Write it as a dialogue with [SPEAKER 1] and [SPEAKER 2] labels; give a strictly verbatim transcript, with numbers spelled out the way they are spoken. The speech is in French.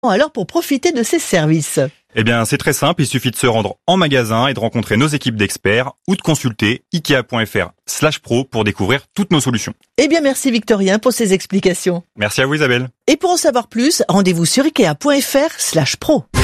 [SPEAKER 1] alors pour profiter de ces services?
[SPEAKER 2] Eh bien, c'est très simple, il suffit de se rendre en magasin et de rencontrer nos équipes d'experts ou de consulter ikea.fr slash pro pour découvrir toutes nos solutions.
[SPEAKER 1] Eh bien, merci Victorien pour ces explications.
[SPEAKER 2] Merci à vous Isabelle.
[SPEAKER 1] Et pour en savoir plus, rendez-vous sur ikea.fr slash pro.